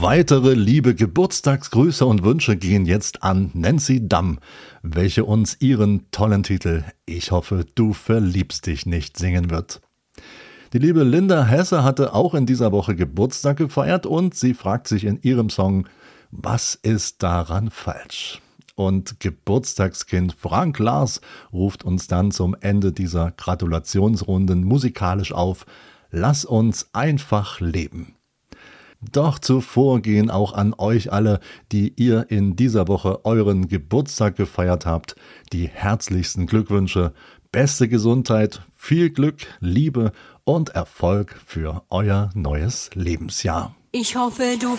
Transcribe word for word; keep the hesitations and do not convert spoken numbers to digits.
Weitere liebe Geburtstagsgrüße und Wünsche gehen jetzt an Nancy Damm, welche uns ihren tollen Titel „Ich hoffe, du verliebst dich nicht" singen wird. Die liebe Linda Hesse hatte auch in dieser Woche Geburtstag gefeiert und sie fragt sich in ihrem Song: Was ist daran falsch? Und Geburtstagskind Frank Lars ruft uns dann zum Ende dieser Gratulationsrunden musikalisch auf: Lass uns einfach leben. Doch zuvor gehen auch an euch alle, die ihr in dieser Woche euren Geburtstag gefeiert habt, die herzlichsten Glückwünsche, beste Gesundheit, viel Glück, Liebe und Erfolg für euer neues Lebensjahr. Ich hoffe, du